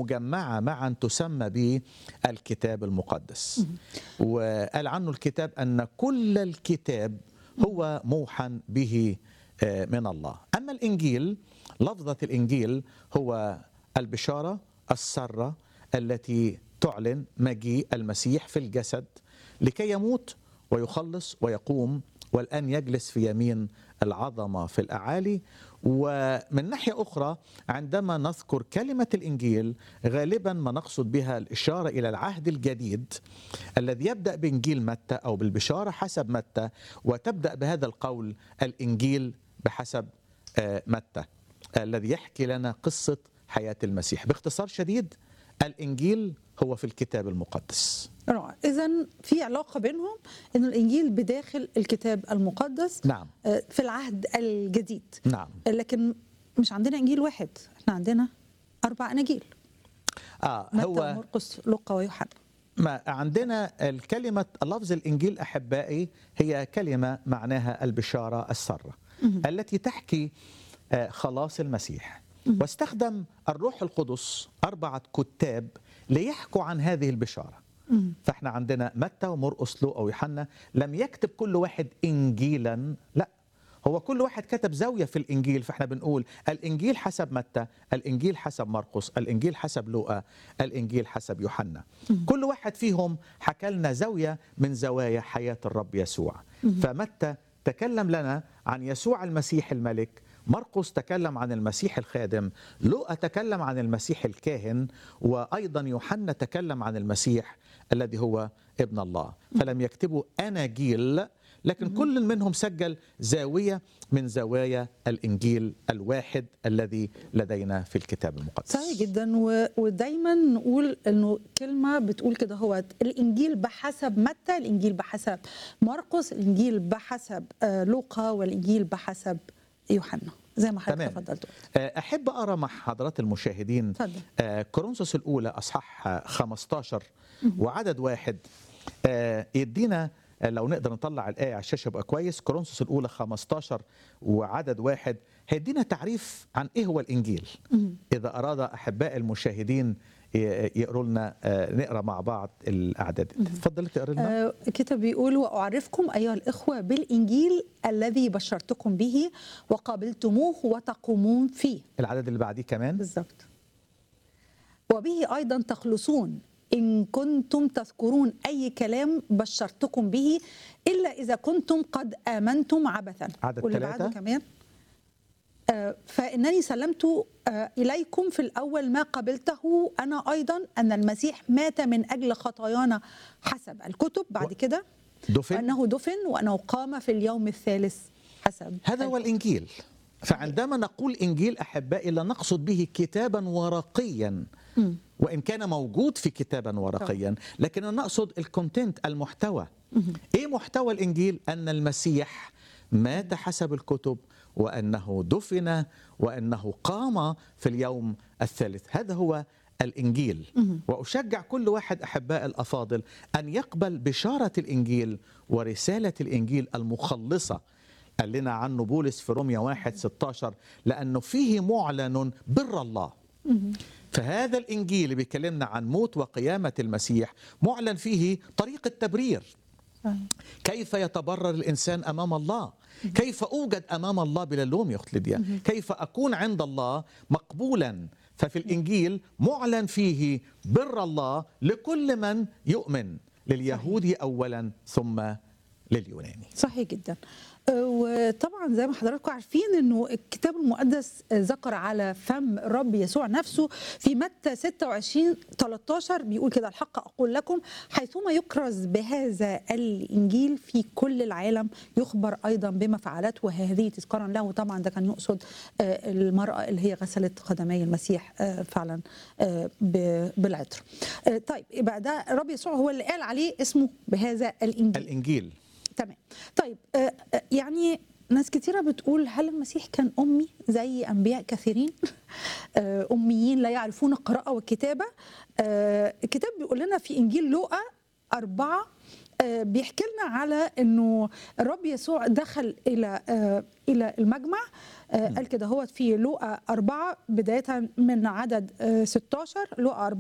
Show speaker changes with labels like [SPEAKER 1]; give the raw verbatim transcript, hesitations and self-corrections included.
[SPEAKER 1] مجمعة معا تسمى بالكتاب المقدس. وقال عنه الكتاب أن كل الكتاب هو موحى به من الله. أما الإنجيل، لفظة الإنجيل هو البشارة السارة التي تعلن مجيء المسيح في الجسد لكي يموت ويخلص ويقوم، والآن يجلس في يمين العظمة في الأعالي. ومن ناحية أخرى عندما نذكر كلمة الإنجيل غالبا ما نقصد بها الإشارة إلى العهد الجديد الذي يبدأ بإنجيل متى أو بالبشارة حسب متى، وتبدأ بهذا القول الإنجيل بحسب متى الذي يحكي لنا قصة حياة المسيح. باختصار شديد الإنجيل هو في الكتاب المقدس.
[SPEAKER 2] رائع. إذن في علاقة بينهم، إن الإنجيل بداخل الكتاب المقدس.
[SPEAKER 1] نعم.
[SPEAKER 2] في العهد الجديد.
[SPEAKER 1] نعم.
[SPEAKER 2] لكن مش عندنا إنجيل واحد، احنا عندنا أربع أناجيل.
[SPEAKER 1] آه
[SPEAKER 2] متى
[SPEAKER 1] هو
[SPEAKER 2] ومرقس لوقا ويوحنا.
[SPEAKER 1] ما عندنا الكلمة لفظ الإنجيل أحبائي هي كلمة معناها البشارة السارة التي تحكي خلاص المسيح. واستخدم الروح القدس أربعة كتاب ليحكوا عن هذه البشارة. فاحنا عندنا متى ومرقس لوقا ويوحنا. لم يكتب كل واحد إنجيلا، لا، هو كل واحد كتب زاوية في الإنجيل. فاحنا بنقول الإنجيل حسب متى، الإنجيل حسب مرقس، الإنجيل حسب لوقا، الإنجيل حسب يوحنا. كل واحد فيهم حكى لنا زاوية من زوايا حياة الرب يسوع. فمتى تكلم لنا عن يسوع المسيح الملك، مرقس تكلم عن المسيح الخادم، لوقا تكلم عن المسيح الكاهن، وأيضا يوحنا تكلم عن المسيح الذي هو ابن الله. فلم يكتبوا أناجيل، لكن كل منهم سجل زاوية من زوايا الإنجيل الواحد الذي لدينا في الكتاب المقدس.
[SPEAKER 2] صحيح جدا. ودايما نقول أنه كلمة بتقول كده، هو الإنجيل بحسب متى، الإنجيل بحسب مرقس، الإنجيل بحسب لوقا، والإنجيل بحسب يوحنا، زي ما حضرتك تفضلت.
[SPEAKER 1] أحب أقرأ مع حضرات المشاهدين كورنثوس الأولى أصحاح خمسة عشر وعدد واحد. يدينا لو نقدر نطلع الآية على الشاشة يبقى كويس. كورنثوس الأولى خمسة عشر وعدد واحد هيدينا تعريف عن إيه هو الإنجيل. إذا أراد أحباء المشاهدين يقروا لنا نقرأ مع بعض الأعداد. تفضل تقرأ لنا.
[SPEAKER 2] الكتاب بيقول: وأعرفكم أيها الإخوة بالإنجيل الذي بشرتكم به وقابلتموه وتقومون فيه.
[SPEAKER 1] العدد اللي بعديه كمان
[SPEAKER 2] بالضبط. وبه أيضا تخلصون إن كنتم تذكرون أي كلام بشرتكم به، إلا إذا كنتم قد آمنتم عبثا.
[SPEAKER 1] عدد
[SPEAKER 2] واللي
[SPEAKER 1] ثلاثة.
[SPEAKER 2] بعده كمان: آه فإنني سلمت آه إليكم في الأول ما قبلته أنا أيضا، أن المسيح مات من أجل خطايانا حسب الكتب. بعد كده
[SPEAKER 1] دفن،
[SPEAKER 2] وأنه دفن، وأنه قام في اليوم الثالث حسب.
[SPEAKER 1] هذا هو الإنجيل. فعندما نقول إنجيل أحبائي لا نقصد به كتابا ورقيا، وإن كان موجود في كتابا ورقيا، لكن نقصد الكونتنت، المحتوى. إيه محتوى الإنجيل؟ أن المسيح مات حسب الكتب، وأنه دفن، وأنه قام في اليوم الثالث. هذا هو الإنجيل. وأشجع كل واحد أحباء الأفاضل أن يقبل بشارة الإنجيل ورسالة الإنجيل المخلصة. قال لنا عنه بولس في رومية واحد ستة عشر: لأنه فيه معلن بر الله. فهذا الإنجيل اللي بيكلمنا عن موت وقيامة المسيح معلن فيه طريق التبرير. كيف يتبرر الإنسان أمام الله، كيف أوجد أمام الله بلا لوم يا أخت ليديا، كيف أكون عند الله مقبولا. ففي الإنجيل معلن فيه بر الله لكل من يؤمن، لليهودي أولا ثم لليوناني.
[SPEAKER 2] صحيح جدا. وطبعا زي ما حضراتكم عارفين انه الكتاب المقدس ذكر على فم الرب يسوع نفسه في متى ستة وعشرين ثلاثة عشر، بيقول كده: الحق اقول لكم حيثما يكرز بهذا الانجيل في كل العالم يخبر ايضا بما فعلته وهذه تذكارا له. طبعا ده كان يقصد المراه اللي هي غسلت قدمي المسيح فعلا بالعطر. طيب يبقى ده الرب يسوع هو اللي قال عليه اسمه بهذا الانجيل.
[SPEAKER 1] الانجيل
[SPEAKER 2] تمام. طيب يعني ناس كتيرة بتقول: هل المسيح كان أمي زي أنبياء كثيرين أميين لا يعرفون القراءة والكتابة؟ الكتاب بيقول لنا في إنجيل لوقا أربعة آه، بيحكي لنا على انه الرب يسوع دخل الى آه، الى المجمع. آه، قال كده هو في لوقا أربعة بدايه من عدد آه، ستاشر، لوقا